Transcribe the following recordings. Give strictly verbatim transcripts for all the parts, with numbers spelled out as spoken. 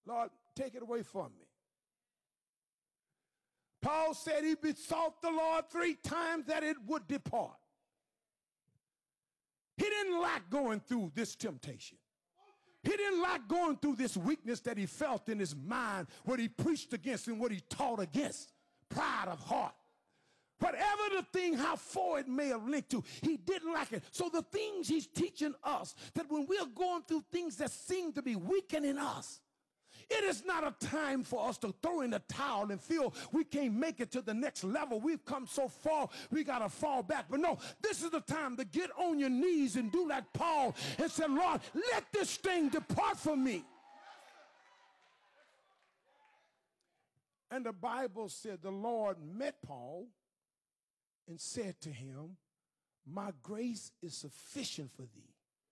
Lord, take it away from me. Paul said he besought the Lord three times that it would depart. He didn't like going through this temptation. He didn't like going through this weakness that he felt in his mind, what he preached against and what he taught against. Pride of heart. Whatever the thing, how far it may have linked to, he didn't like it. So the things he's teaching us, that when we're going through things that seem to be weakening us, it is not a time for us to throw in the towel and feel we can't make it to the next level. We've come so far, we got to fall back. But no, this is the time to get on your knees and do like Paul and say, Lord, let this thing depart from me. And the Bible said the Lord met Paul and said to him, my grace is sufficient for thee.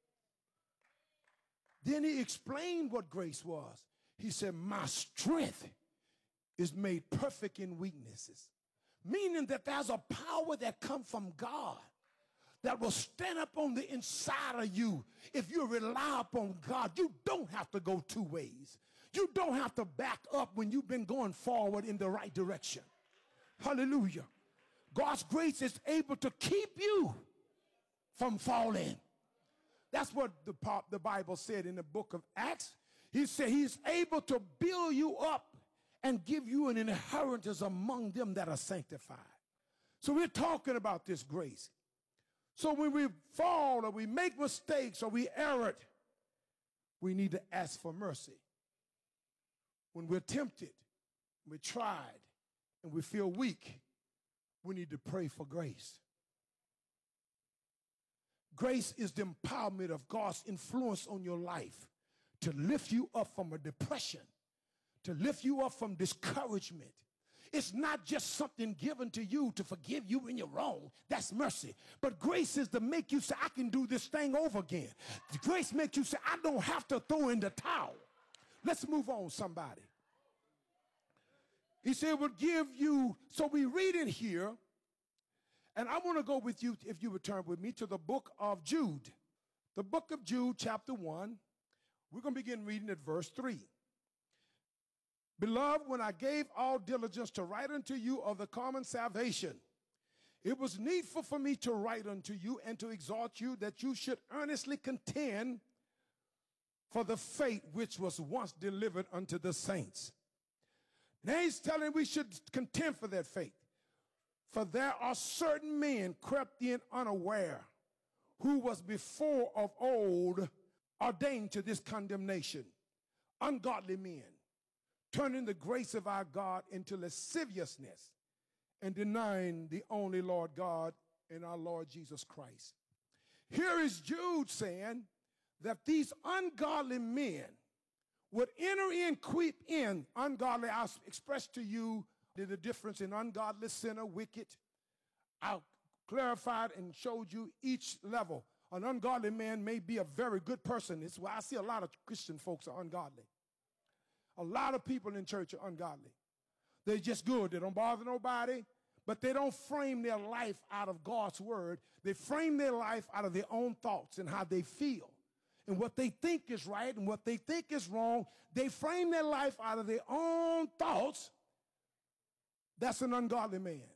Then he explained what grace was. He said, my strength is made perfect in weaknesses. Meaning that there's a power that comes from God that will stand up on the inside of you. If you rely upon God, you don't have to go two ways. You don't have to back up when you've been going forward in the right direction. Hallelujah. God's grace is able to keep you from falling. That's what the, the Bible said in the book of Acts. He said he's able to build you up and give you an inheritance among them that are sanctified. So we're talking about this grace. So when we fall or we make mistakes or we err it, we need to ask for mercy. When we're tempted, we're tried, and we feel weak, we need to pray for grace. Grace is the empowerment of God's influence on your life to lift you up from a depression, to lift you up from discouragement. It's not just something given to you to forgive you when you're wrong. That's mercy. But grace is to make you say, I can do this thing over again. Grace makes you say, I don't have to throw in the towel. Let's move on, somebody. He said it would give you, so we read it here, and I want to go with you, if you would turn with me, to the book of Jude. The book of Jude, chapter one. We're going to begin reading at verse three. Beloved, when I gave all diligence to write unto you of the common salvation, it was needful for me to write unto you and to exhort you that you should earnestly contend for the faith which was once delivered unto the saints. Now he's telling we should contend for that faith. For there are certain men crept in unaware, who was before of old ordained to this condemnation, ungodly men, turning the grace of our God into lasciviousness and denying the only Lord God and our Lord Jesus Christ. Here is Jude saying that these ungodly men would enter in, creep in. Ungodly, I'll express to you the difference in ungodly, sinner, wicked. I clarified and showed you each level. An ungodly man may be a very good person. It's why I see a lot of Christian folks are ungodly. A lot of people in church are ungodly. They're just good. They don't bother nobody, but they don't frame their life out of God's word. They frame their life out of their own thoughts and how they feel and what they think is right and what they think is wrong. They frame their life out of their own thoughts. That's an ungodly man.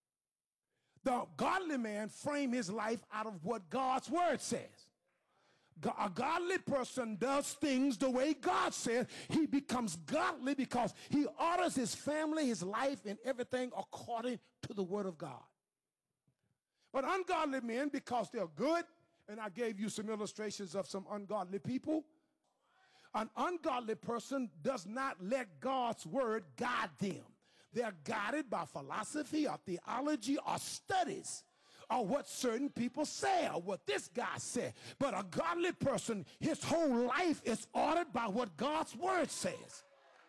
The godly man frame his life out of what God's word says. A godly person does things the way God says. He becomes godly because he orders his family, his life, and everything according to the word of God. But ungodly men, because they're good, and I gave you some illustrations of some ungodly people, an ungodly person does not let God's word guide them. They're guided by philosophy or theology or studies or what certain people say or what this guy said. But a godly person, his whole life is ordered by what God's word says.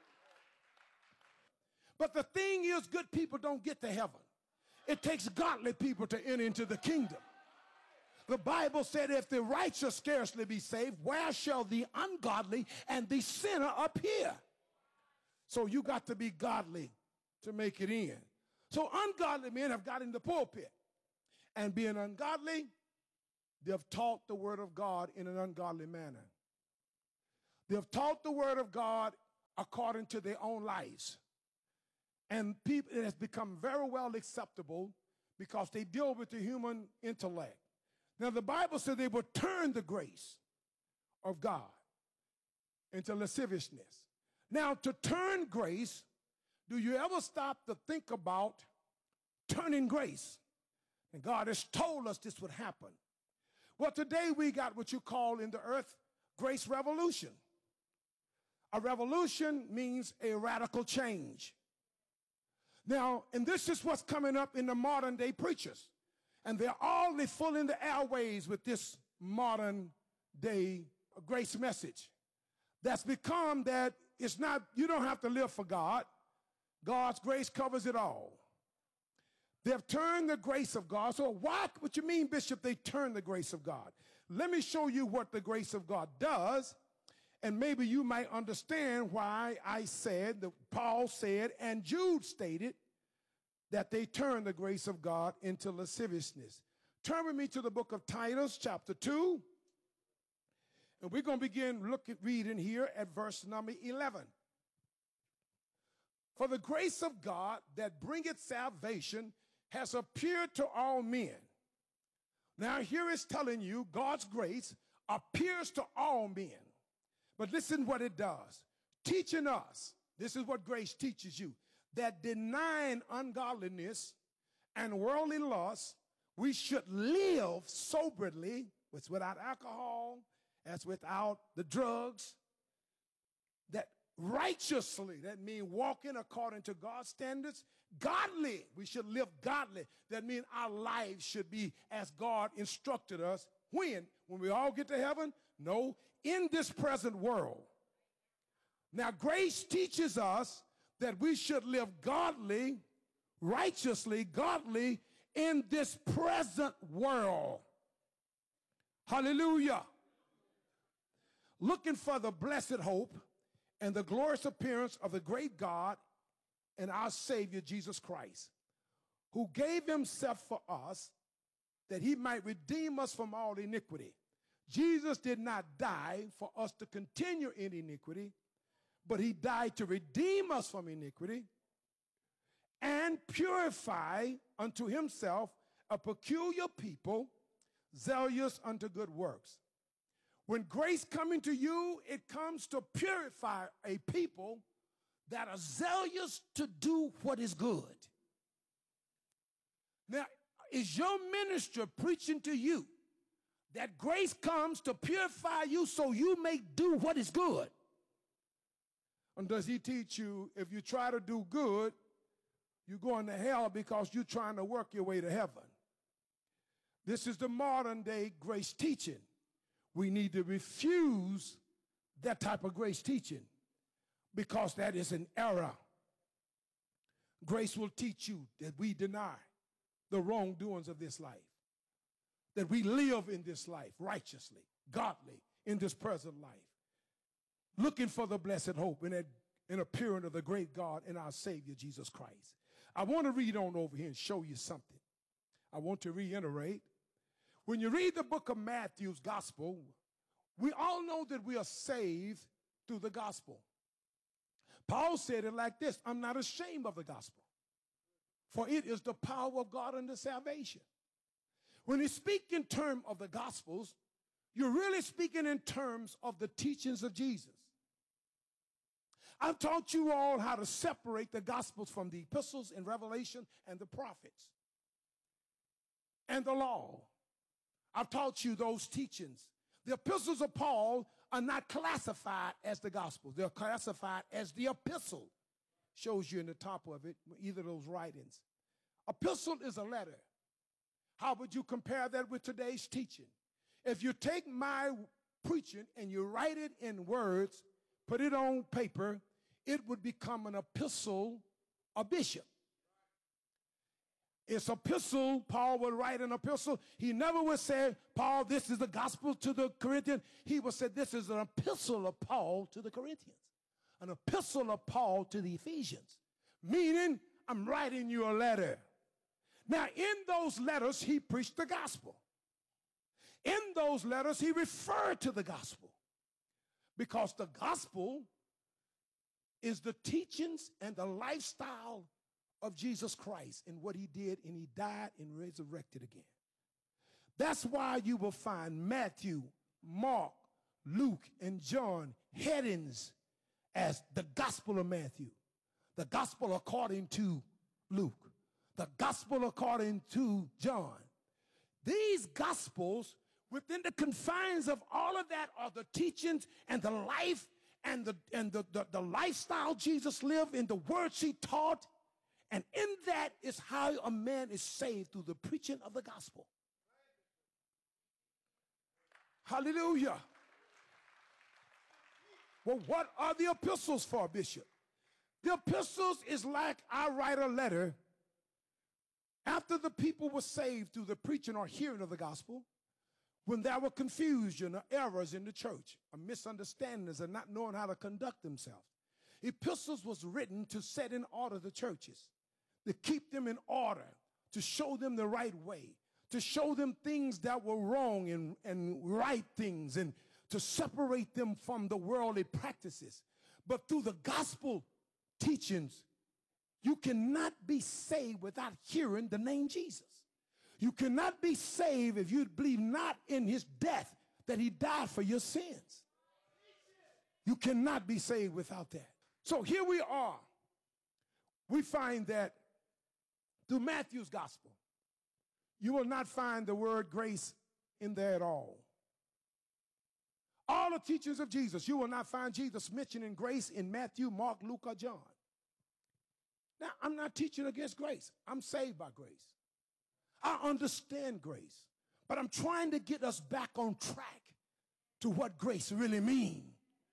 But the thing is, good people don't get to heaven. It takes godly people to enter into the kingdom. The Bible said, if the righteous scarcely be saved, where shall the ungodly and the sinner appear? So you got to be godly to make it in. So ungodly men have got in the pulpit. And being ungodly, they've taught the word of God in an ungodly manner. They've taught the word of God according to their own lives. And people, it has become very well acceptable because they deal with the human intellect. Now, the Bible says they will turn the grace of God into lasciviousness. Now, to turn grace, do you ever stop to think about turning grace? And God has told us this would happen. Well, today we got what you call in the earth grace revolution. A revolution means a radical change. Now, and this is what's coming up in the modern day preachers. And they're all they full in the airways with this modern day grace message. That's become that it's not, you don't have to live for God. God's grace covers it all. They've turned the grace of God. So why, what you mean, Bishop, they turn the grace of God? Let me show you what the grace of God does, and maybe you might understand why I said, that Paul said, and Jude stated, that they turn the grace of God into lasciviousness. Turn with me to the book of Titus, chapter two, and we're going to begin looking, reading here at verse number eleven. For the grace of God that bringeth salvation has appeared to all men. Now here it's telling you God's grace appears to all men. But listen what it does. Teaching us, this is what grace teaches you, that denying ungodliness and worldly lust, we should live soberly, it's without alcohol, as without the drugs, that righteously, that means walking according to God's standards, godly, we should live godly. That means our lives should be as God instructed us. When? When we all get to heaven? No, in this present world. Now, grace teaches us that we should live godly, righteously, godly in this present world. Hallelujah. Looking for the blessed hope and the glorious appearance of the great God and our Savior, Jesus Christ, who gave himself for us that he might redeem us from all iniquity. Jesus did not die for us to continue in iniquity, but he died to redeem us from iniquity and purify unto himself a peculiar people, zealous unto good works. When grace coming to you, it comes to purify a people that are zealous to do what is good. Now, is your minister preaching to you that grace comes to purify you so you may do what is good? And does he teach you if you try to do good, you're going to hell because you're trying to work your way to heaven? This is the modern day grace teaching. We need to refuse that type of grace teaching because that is an error. Grace will teach you that we deny the wrongdoings of this life, that we live in this life righteously, godly, in this present life, looking for the blessed hope and an appearing of the great God and our Savior, Jesus Christ. I want to read on over here and show you something. I want to reiterate. When you read the book of Matthew's gospel, we all know that we are saved through the gospel. Paul said it like this: I'm not ashamed of the gospel, for it is the power of God unto salvation. When you speak in terms of the gospels, you're really speaking in terms of the teachings of Jesus. I've taught you all how to separate the gospels from the epistles and Revelation and the prophets and the law. I've taught you those teachings. The epistles of Paul are not classified as the gospel. They're classified as the epistle. Shows you in the top of it, either of those writings. Epistle is a letter. How would you compare that with today's teaching? If you take my preaching and you write it in words, put it on paper, it would become an epistle, a bishop. It's epistle. Paul would write an epistle. He never would say, Paul, this is the gospel to the Corinthians. He would say, this is an epistle of Paul to the Corinthians. An epistle of Paul to the Ephesians. Meaning, I'm writing you a letter. Now, in those letters, he preached the gospel. In those letters, he referred to the gospel. Because the gospel is the teachings and the lifestyle of Jesus Christ and what he did, and he died and resurrected again. That's why you will find Matthew, Mark, Luke, and John headings as the Gospel of Matthew, the Gospel according to Luke, the Gospel according to John. These Gospels, within the confines of all of that, are the teachings and the life and the, and the, the, the lifestyle Jesus lived and the words he taught. And in that is how a man is saved, through the preaching of the gospel. Hallelujah. Well, what are the epistles for, Bishop? The epistles is like I write a letter after the people were saved through the preaching or hearing of the gospel, when there were confusion or errors in the church, or misunderstandings, and not knowing how to conduct themselves. Epistles was written to set in order the churches, to keep them in order, to show them the right way, to show them things that were wrong and, and right things, and to separate them from the worldly practices. But through the gospel teachings, you cannot be saved without hearing the name Jesus. You cannot be saved if you believe not in his death, that he died for your sins. You cannot be saved without that. So here we are. We find that through Matthew's gospel, you will not find the word grace in there at all. All the teachings of Jesus, you will not find Jesus mentioning grace in Matthew, Mark, Luke, or John. Now, I'm not teaching against grace. I'm saved by grace. I understand grace. But I'm trying to get us back on track to what grace really means.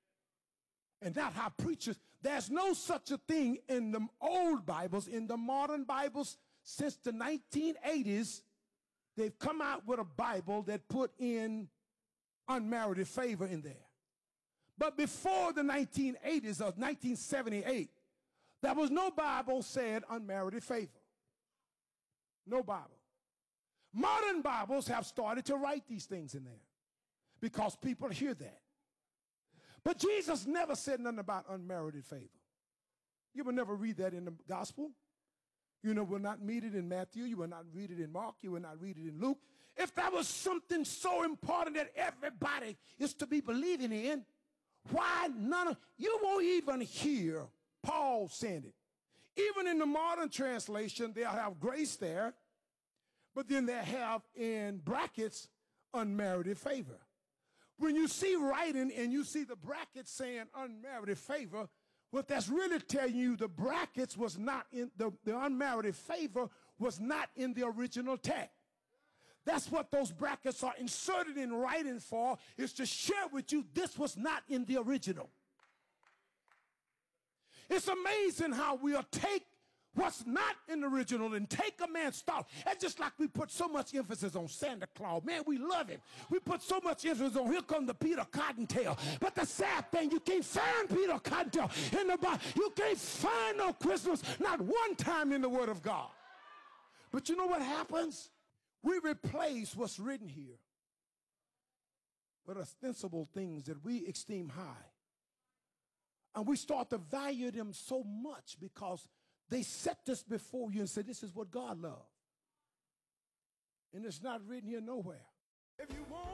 And not how preachers, there's no such a thing in the old Bibles, in the modern Bibles, since the nineteen eighties, they've come out with a Bible that put in unmerited favor in there. But before the nineteen eighties of nineteen seventy-eight, there was no Bible said unmerited favor. No Bible. Modern Bibles have started to write these things in there because people hear that. But Jesus never said nothing about unmerited favor. You will never read that in the gospel. You know, will not read it in Matthew. You will not read it in Mark. You will not read it in Luke. If that was something so important that everybody is to be believing in, why none of you won't even hear Paul saying it. Even in the modern translation, they'll have grace there, but then they have in brackets unmerited favor. When you see writing and you see the brackets saying unmerited favor, what that's really telling you, the brackets was not in, the, the unmerited favor was not in the original text. That's what those brackets are inserted in writing for, is to share with you this was not in the original. It's amazing how we'll take what's not in the original and take a man's thought. It's just like we put so much emphasis on Santa Claus. Man, we love him. We put so much emphasis on here comes the Peter Cottontail. But the sad thing, you can't find Peter Cottontail in the Bible. You can't find no Christmas, not one time in the Word of God. But you know what happens? We replace what's written here with ostensible things that we esteem high. And we start to value them so much because they set this before you and say, this is what God loves. And it's not written here nowhere. If you want